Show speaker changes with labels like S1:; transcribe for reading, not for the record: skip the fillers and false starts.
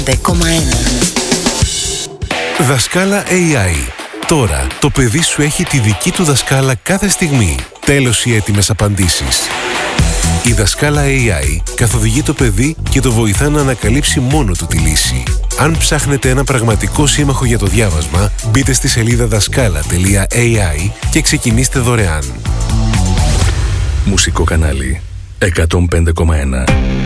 S1: Δασκάλα AI. Τώρα το παιδί σου έχει τη δική του δασκάλα κάθε στιγμή. Τέλος οι έτοιμες απαντήσεις. Η Δασκάλα AI καθοδηγεί το παιδί και το βοηθά να ανακαλύψει μόνο του τη λύση. Αν ψάχνετε ένα πραγματικό σύμμαχο για το διάβασμα, μπείτε στη σελίδα δασκάλα.ai και ξεκινήστε δωρεάν.
S2: Μουσικό κανάλι 105,1.